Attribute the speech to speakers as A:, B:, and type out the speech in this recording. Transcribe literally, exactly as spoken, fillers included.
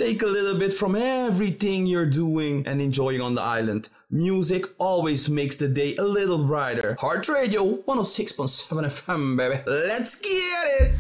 A: Take a little bit from everything you're doing and enjoying on the island. Music always makes the day a little brighter. Heart Radio one oh six point seven F M, baby. Let's get it!